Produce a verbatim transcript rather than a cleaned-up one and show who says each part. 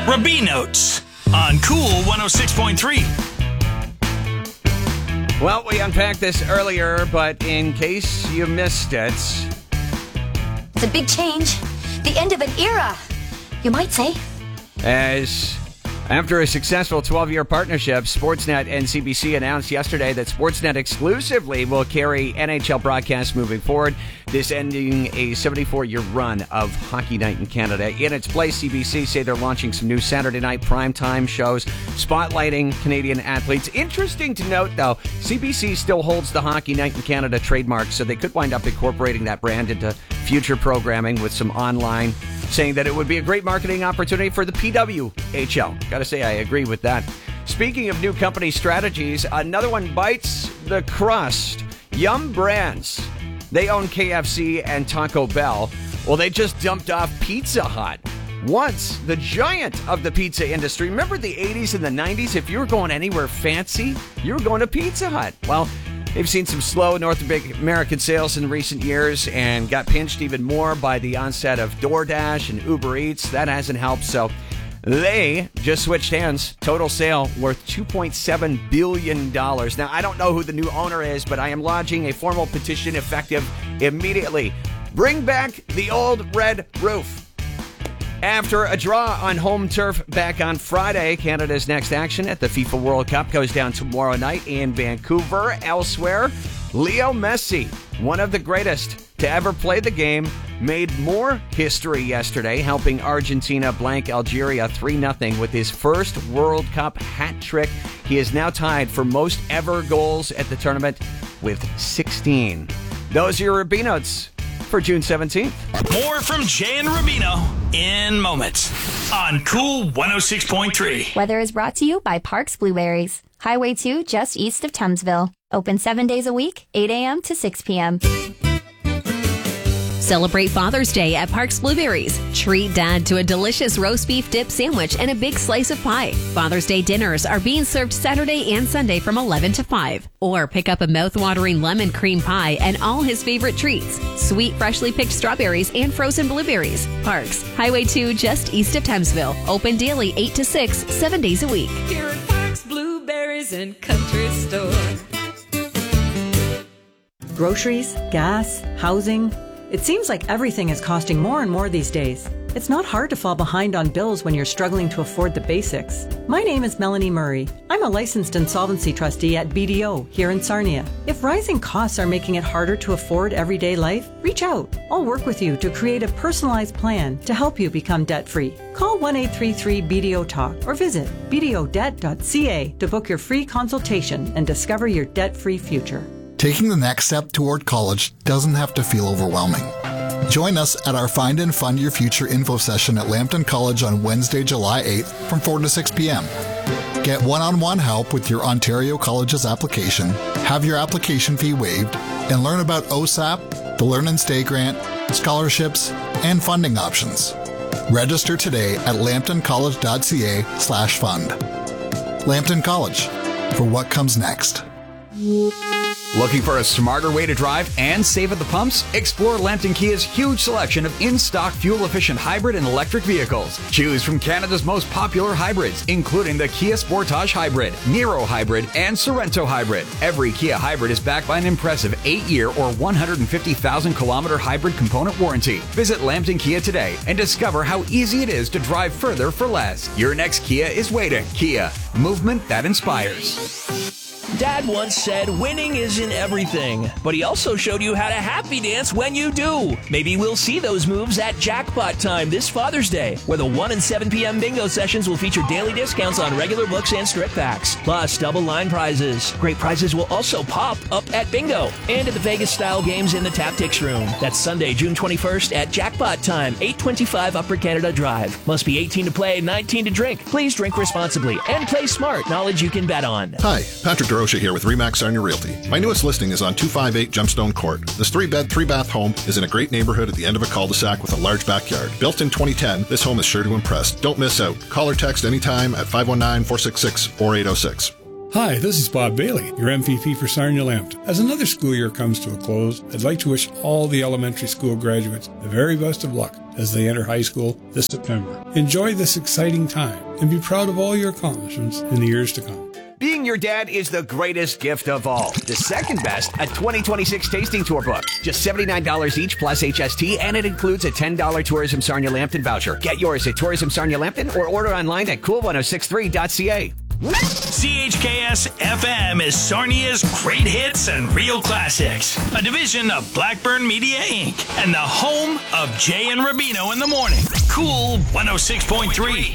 Speaker 1: Rabinotes on Cool one oh six point three.
Speaker 2: Well, we unpacked this earlier, but in case you missed it...
Speaker 3: It's a big change. The end of an era, you might say.
Speaker 2: As after a successful twelve-year partnership, Sportsnet and C B C announced yesterday that Sportsnet exclusively will carry N H L broadcasts moving forward, this ending a seventy-four-year run of Hockey Night in Canada. In its place, C B C say they're launching some new Saturday night primetime shows spotlighting Canadian athletes. Interesting to note, though, C B C still holds the Hockey Night in Canada trademark, so they could wind up incorporating that brand into future programming with some online, saying that it would be a great marketing opportunity for the P W H L. Gotta say, I agree with that. Speaking of new company strategies, another one bites the crust. Yum Brands. They own K F C and Taco Bell. Well, they just dumped off Pizza Hut. Once the giant of the pizza industry. Remember the eighties and the nineties? If you were going anywhere fancy, you were going to Pizza Hut. Well, they've seen some slow North American sales in recent years and got pinched even more by the onset of DoorDash and Uber Eats. That hasn't helped, so they just switched hands. Total sale worth two point seven billion dollars. Now, I don't know who the new owner is, but I am lodging a formal petition effective immediately. Bring back the old red roof. After a draw on home turf back on Friday, Canada's next action at the FIFA World Cup goes down tomorrow night in Vancouver. Elsewhere, Leo Messi, one of the greatest to ever play the game, made more history yesterday, helping Argentina blank Algeria three nothing with his first World Cup hat trick. He is now tied for most ever goals at the tournament with sixteen. Those are your Rabinotes for June seventeenth.
Speaker 1: More from Jay and Rubino in moments on Cool one oh six point three.
Speaker 3: Weather is brought to you by Parks Blueberries. Highway two, just east of Thamesville. Open seven days a week, eight a.m. to six p.m.
Speaker 4: Celebrate Father's Day at Parks Blueberries. Treat Dad to a delicious roast beef dip sandwich and a big slice of pie. Father's Day dinners are being served Saturday and Sunday from eleven to five. Or pick up a mouth-watering lemon cream pie and all his favorite treats. Sweet, freshly picked strawberries and frozen blueberries. Parks, Highway two, just east of Thamesville. Open daily eight to six, seven days a week.
Speaker 5: Here at Parks Blueberries and Country Store.
Speaker 6: Groceries, gas, housing. It seems like everything is costing more and more these days. It's not hard to fall behind on bills when you're struggling to afford the basics. My name is Melanie Murray. I'm a licensed insolvency trustee at B D O here in Sarnia. If rising costs are making it harder to afford everyday life, reach out. I'll work with you to create a personalized plan to help you become debt-free. Call one eight three three B D O talk or visit b d o debt dot c a to book your free consultation and discover your debt-free future.
Speaker 7: Taking the next step toward college doesn't have to feel overwhelming. Join us at our Find and Fund Your Future info session at Lambton College on Wednesday, July eighth from four to six p.m. Get one-on-one help with your Ontario College's application, have your application fee waived, and learn about O S A P, the Learn and Stay Grant, scholarships, and funding options. Register today at lambton college dot c a slash fund. Lambton College, for what comes next.
Speaker 8: Looking for a smarter way to drive and save at the pumps? Explore Lambton Kia's huge selection of in-stock fuel-efficient hybrid and electric vehicles. Choose from Canada's most popular hybrids, including the Kia Sportage Hybrid, Niro Hybrid, and Sorento Hybrid. Every Kia hybrid is backed by an impressive eight-year or one hundred fifty thousand kilometer hybrid component warranty. Visit Lambton Kia today and discover how easy it is to drive further for less. Your next Kia is waiting. Kia, movement that inspires.
Speaker 9: Dad once said winning isn't everything, but he also showed you how to happy dance when you do. Maybe we'll see those moves at Jackpot Time this Father's Day, where the one and seven p.m. bingo sessions will feature daily discounts on regular books and strip packs, plus double line prizes. Great prizes will also pop up at bingo and at the Vegas-style games in the Tactics Room. That's Sunday, June twenty-first at Jackpot Time, eight twenty-five Upper Canada Drive. Must be eighteen to play, nineteen to drink. Please drink responsibly and play smart. Knowledge you can bet on.
Speaker 10: Hi, Patrick DeRocha here with Remax Sarnia Realty. My newest listing is on two fifty-eight Gemstone Court. This three-bed, three-bath home is in a great neighborhood at the end of a cul-de-sac with a large backyard. Built in twenty ten, this home is sure to impress. Don't miss out. Call or text anytime at five one nine, four six six, four eight zero six.
Speaker 11: Hi, this is Bob Bailey, your M V P for Sarnia Lambton. As another school year comes to a close, I'd like to wish all the elementary school graduates the very best of luck as they enter high school this September. Enjoy this exciting time and be proud of all your accomplishments in the years to come.
Speaker 2: Being your dad is the greatest gift of all. The second best, a twenty twenty-six tasting tour book. Just seventy-nine dollars each plus H S T, and it includes a ten dollars Tourism Sarnia Lambton voucher. Get yours at Tourism Sarnia Lambton or order online at cool ten sixty-three dot c a.
Speaker 1: C H K S F M is Sarnia's great hits and real classics. A division of Blackburn Media Incorporated and the home of Jay and Rubino in the morning. Cool one oh six point three.